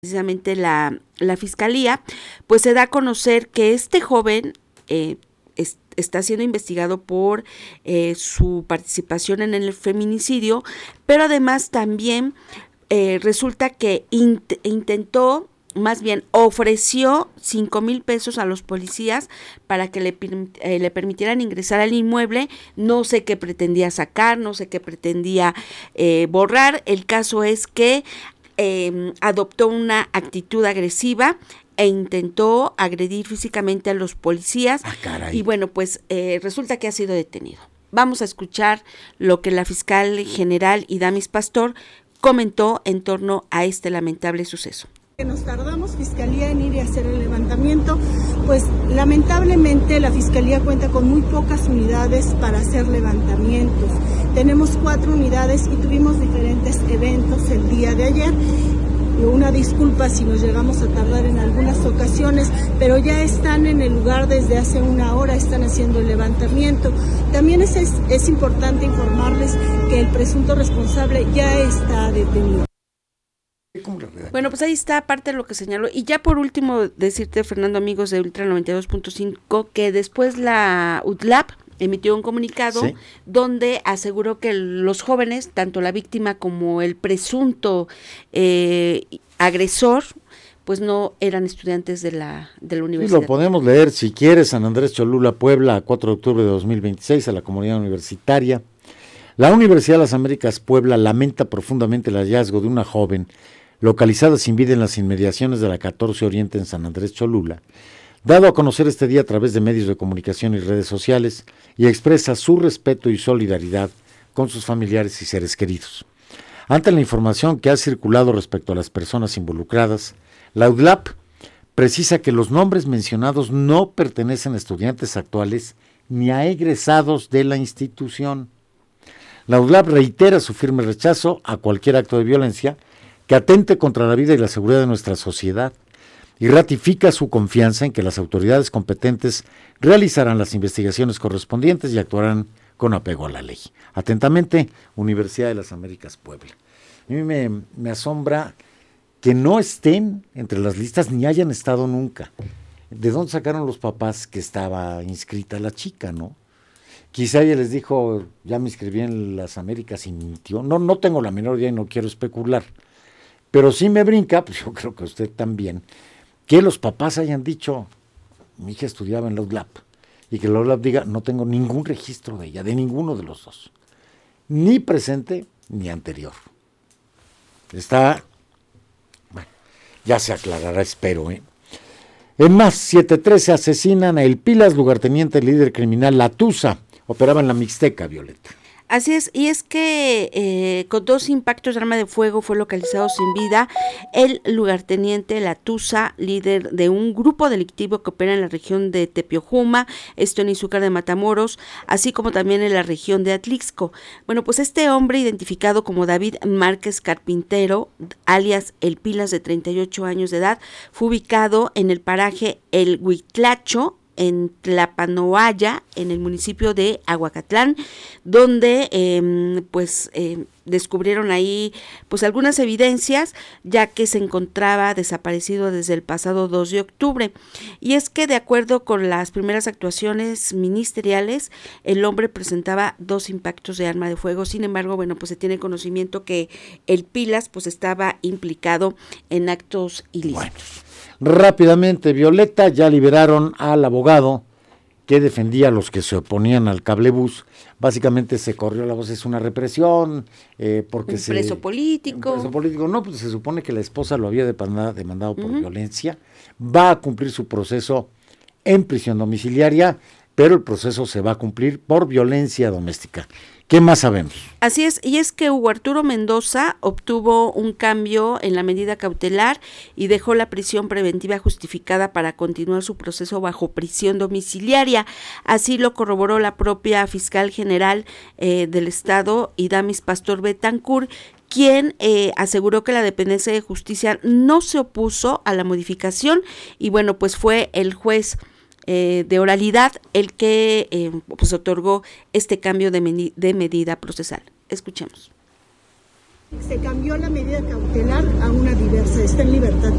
precisamente la fiscalía, pues se da a conocer que este joven está siendo investigado por su participación en el feminicidio, pero además también resulta que intentó, más bien ofreció 5,000 pesos a los policías para que le permitieran ingresar al inmueble. No sé qué pretendía sacar, no sé qué pretendía borrar. El caso es que adoptó una actitud agresiva e intentó agredir físicamente a los policías. Y bueno, pues resulta que ha sido detenido. Vamos a escuchar lo que la fiscal general Idamis Pastor comentó en torno a este lamentable suceso. Nos tardamos, Fiscalía, en ir y hacer el levantamiento, pues lamentablemente la Fiscalía cuenta con muy pocas unidades para hacer levantamientos. Tenemos 4 unidades y tuvimos diferentes eventos el día de ayer. Una disculpa si nos llegamos a tardar en algunas ocasiones, pero ya están en el lugar desde hace una hora, están haciendo el levantamiento. También es importante informarles que el presunto responsable ya está detenido. Bueno, pues ahí está parte de lo que señaló. Y ya por último, decirte, Fernando, amigos de Ultra 92.5, que después la UTLAP emitió un comunicado donde aseguró que los jóvenes, tanto la víctima como el presunto agresor, pues no eran estudiantes de la universidad. Sí, lo podemos leer si quieres. San Andrés Cholula, Puebla, 4 de octubre de 2026, a la comunidad universitaria. La Universidad de las Américas Puebla lamenta profundamente el hallazgo de una joven localizada sin vida en las inmediaciones de la 14 Oriente en San Andrés Cholula, dado a conocer este día a través de medios de comunicación y redes sociales, y expresa su respeto y solidaridad con sus familiares y seres queridos. Ante la información que ha circulado respecto a las personas involucradas, la UDLAP precisa que los nombres mencionados no pertenecen a estudiantes actuales ni a egresados de la institución. La UDLAP reitera su firme rechazo a cualquier acto de violencia que atente contra la vida y la seguridad de nuestra sociedad, y ratifica su confianza en que las autoridades competentes realizarán las investigaciones correspondientes y actuarán con apego a la ley. Atentamente, Universidad de las Américas Puebla. A mí me asombra que no estén entre las listas ni hayan estado nunca. ¿De dónde sacaron los papás que estaba inscrita la chica, no? Quizá ella les dijo, ya me inscribí en las Américas y mintió. No tengo la menor idea y no quiero especular. Pero sí me brinca, pues yo creo que usted también, que los papás hayan dicho, mi hija estudiaba en la UDLAP, y que la UDLAP diga, no tengo ningún registro de ella, de ninguno de los dos, ni presente ni anterior. Bueno, ya se aclarará, espero. En más, 713 asesinan a El Pilas, lugarteniente líder criminal La Tusa, operaba en la Mixteca, Violeta. Así es, y es que con 2 impactos de arma de fuego fue localizado sin vida el lugarteniente La Tusa, líder de un grupo delictivo que opera en la región de Tepiojuma, esto en Izúcar de Matamoros, así como también en la región de Atlixco. Bueno, pues este hombre, identificado como David Márquez Carpintero, alias El Pilas, de 38 años de edad, fue ubicado en el paraje El Huitlacho, en Tlapanoaya, en el municipio de Aguacatlán, donde descubrieron ahí pues algunas evidencias, ya que se encontraba desaparecido desde el pasado 2 de octubre. Y es que de acuerdo con las primeras actuaciones ministeriales, el hombre presentaba 2 impactos de arma de fuego. Sin embargo, bueno, pues se tiene conocimiento que El Pilas pues estaba implicado en actos ilícitos. Bueno. Rápidamente, Violeta, ya liberaron al abogado que defendía a los que se oponían al cablebús. Básicamente se corrió la voz, es una represión, porque un preso político. No, pues se supone que la esposa lo había demandado por violencia. Va a cumplir su proceso en prisión domiciliaria, pero el proceso se va a cumplir por violencia doméstica. ¿Qué más sabemos? Así es, y es que Hugo Arturo Mendoza obtuvo un cambio en la medida cautelar y dejó la prisión preventiva justificada para continuar su proceso bajo prisión domiciliaria. Así lo corroboró la propia fiscal general del estado, Idamis Pastor Betancourt, quien aseguró que la dependencia de justicia no se opuso a la modificación y bueno, pues fue el juez de oralidad el que pues otorgó este cambio de medida procesal. Escuchemos. Se cambió la medida cautelar a una diversa, está en libertad